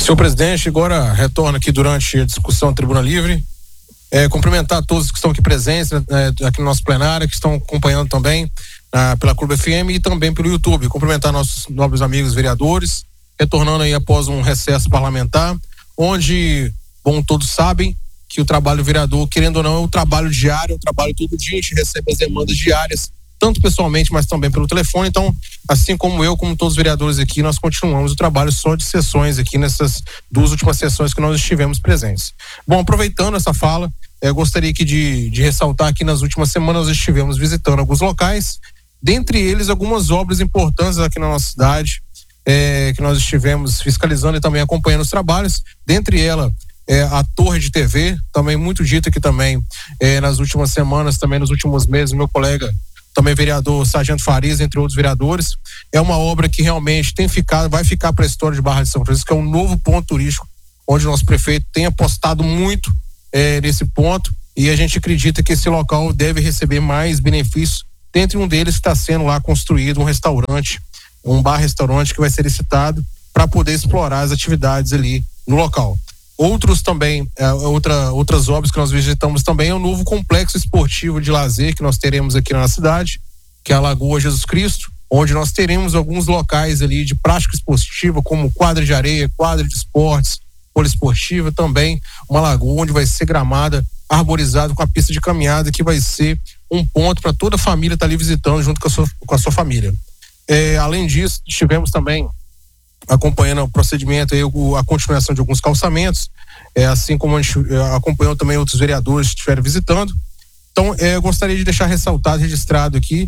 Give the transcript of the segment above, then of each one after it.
Senhor presidente, agora retorno aqui durante a discussão da Tribuna Livre. Cumprimentar todos que estão aqui presentes aqui no nosso plenário, que estão acompanhando também pela Clube FM e também pelo YouTube. Cumprimentar nossos nobres amigos vereadores, retornando aí após um recesso parlamentar, onde, bom, todos sabem que o trabalho do vereador, querendo ou não, é um trabalho diário, é um trabalho todo dia, a gente recebe as demandas diárias, tanto pessoalmente, mas também pelo telefone. Então, assim como eu, como todos os vereadores aqui, nós continuamos o trabalho só de sessões aqui nessas 2 últimas sessões que nós estivemos presentes. Bom, aproveitando essa fala, gostaria aqui de ressaltar que nas últimas semanas nós estivemos visitando alguns locais, dentre eles algumas obras importantes aqui na nossa cidade, que nós estivemos fiscalizando e também acompanhando os trabalhos, dentre elas a Torre de TV, também muito dito aqui também nas últimas semanas, também nos últimos meses, meu colega também vereador Sargento Farias, entre outros vereadores. É uma obra que realmente vai ficar para a história de Barra de São Francisco, que é um novo ponto turístico, onde o nosso prefeito tem apostado muito nesse ponto, e a gente acredita que esse local deve receber mais benefícios. Dentre um deles está sendo lá construído um restaurante, um bar-restaurante que vai ser licitado para poder explorar as atividades ali no local. Outros também, outras obras que nós visitamos também é o novo complexo esportivo de lazer que nós teremos aqui na cidade, que é a Lagoa Jesus Cristo, onde nós teremos alguns locais ali de prática esportiva, como quadra de areia, quadra de esportes, poliesportiva, também uma lagoa onde vai ser gramada, arborizado com a pista de caminhada, que vai ser um ponto para toda a família estar ali visitando junto com a sua família. Além disso, estivemos também acompanhando o procedimento, a continuação de alguns calçamentos, assim como a gente acompanhou também outros vereadores que estiveram visitando. Então, eu gostaria de deixar ressaltado, registrado aqui,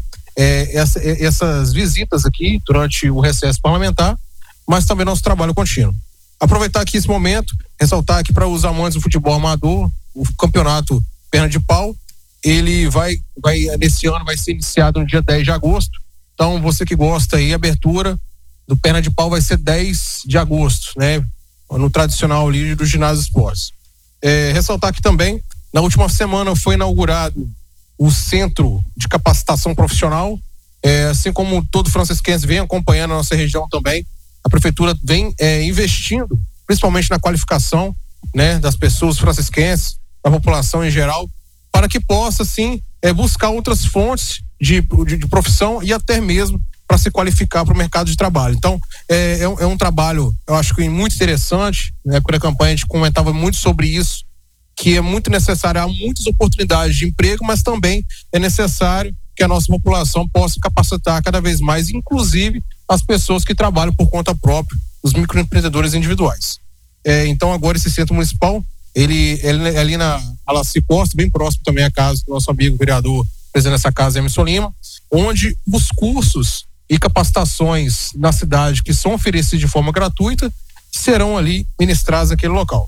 essas visitas aqui durante o recesso parlamentar, mas também nosso trabalho contínuo. Aproveitar aqui esse momento, ressaltar aqui para os amantes do futebol amador, o campeonato Perna de Pau, ele nesse ano vai ser iniciado no dia 10 de agosto. Então, você que gosta aí, a abertura do Perna de Pau vai ser 10 de agosto, né? No tradicional ali do Ginásio Esportes. Ressaltar aqui também, na última semana foi inaugurado o Centro de Capacitação Profissional, assim como todo francisquense vem acompanhando a nossa região também, a prefeitura vem investindo, principalmente na qualificação, né, das pessoas francisquenses, da população em geral, para que possa, sim, buscar outras fontes de profissão e até mesmo para se qualificar para o mercado de trabalho. Então, é um trabalho, eu acho que muito interessante. Na época da campanha a gente comentava muito sobre isso, que é muito necessário, há muitas oportunidades de emprego, mas também é necessário que a nossa população possa capacitar cada vez mais, inclusive as pessoas que trabalham por conta própria, os microempreendedores individuais. Então, agora esse centro municipal, ele é ali na Alaci Costa, bem próximo também à casa do nosso amigo vereador, presidente dessa casa, Emerson Lima, onde os cursos e capacitações na cidade que são oferecidos de forma gratuita serão ali ministrados naquele local.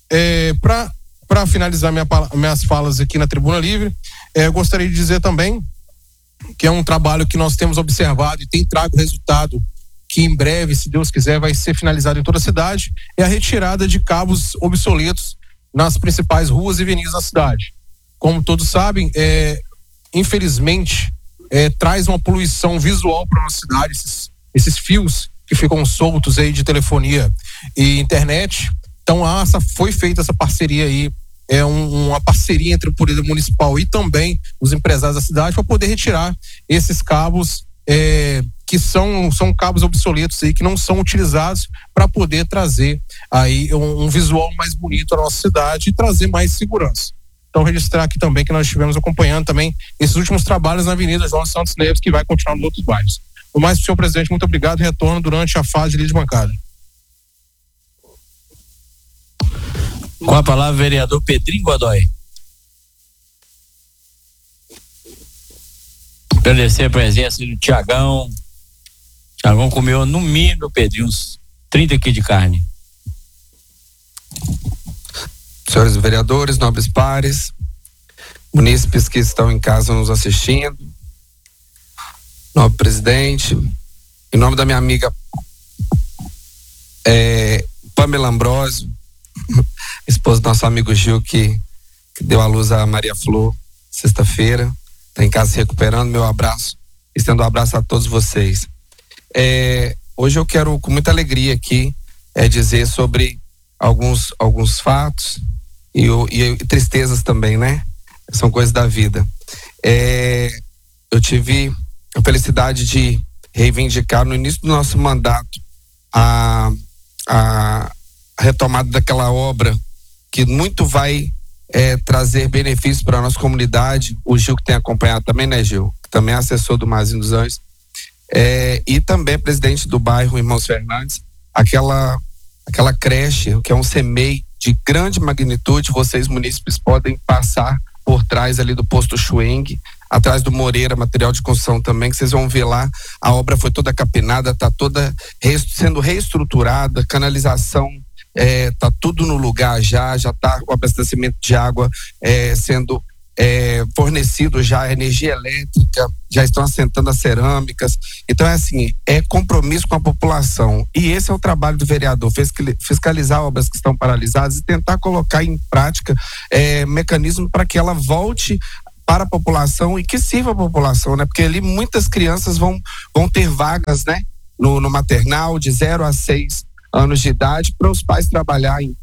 Para finalizar minhas falas aqui na Tribuna Livre, gostaria de dizer também que é um trabalho que nós temos observado e tem trago resultado, que em breve, se Deus quiser, vai ser finalizado em toda a cidade, é a retirada de cabos obsoletos nas principais ruas e avenidas da cidade. Como todos sabem, infelizmente, traz uma poluição visual para a nossa cidade, esses fios que ficam soltos aí de telefonia e internet. Então, foi feita essa parceria aí, uma parceria entre o Poder Municipal e também os empresários da cidade para poder retirar esses cabos que são cabos obsoletos aí, que não são utilizados, para poder trazer aí um visual mais bonito à nossa cidade e trazer mais segurança. Então, registrar aqui também que nós estivemos acompanhando também esses últimos trabalhos na Avenida João Santos Neves, que vai continuar nos outros bairros. No mais, senhor presidente, muito obrigado. Retorno durante a fase de bancada. Com a palavra, vereador Pedrinho Godoy. Agradecer a presença do Tiagão. Tiagão comeu no mínimo, Pedrinho, uns 30 quilos de carne. Senhores vereadores, nobres pares, munícipes que estão em casa nos assistindo, nobre presidente, em nome da minha amiga Pamela Ambrosio, esposa do nosso amigo Gil, que deu à luz a Maria Flor sexta-feira, está em casa se recuperando, meu abraço, estendo um abraço a todos vocês. Hoje eu quero, com muita alegria aqui, dizer sobre alguns fatos e tristezas também, né? São coisas da vida. Eu tive a felicidade de reivindicar no início do nosso mandato a retomada daquela obra que muito vai trazer benefícios para a nossa comunidade. O Gil, que tem acompanhado também, né, Gil? Que também é assessor do Marzinho dos Anjos, e também presidente do bairro Irmãos Fernandes, aquela creche, que é um CEMEI de grande magnitude. Vocês, munícipes, podem passar por trás ali do posto Schweng, atrás do Moreira, material de construção também, que vocês vão ver lá. A obra foi toda capinada, está toda sendo reestruturada, canalização, tá tudo no lugar já está o abastecimento de água sendo fornecido já, energia elétrica, já estão assentando as cerâmicas. Então é compromisso com a população, e esse é o trabalho do vereador, fiscalizar obras que estão paralisadas e tentar colocar em prática mecanismo para que ela volte para a população e que sirva a população, né? Porque ali muitas crianças vão ter vagas, né? No maternal de 0 a 6 anos de idade, para os pais trabalhar em